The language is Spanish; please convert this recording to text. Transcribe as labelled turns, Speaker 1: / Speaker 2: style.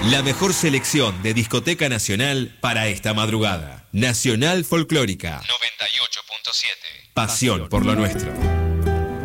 Speaker 1: La mejor selección de discoteca nacional para esta madrugada. Nacional Folclórica 98.7. Pasión por lo nuestro.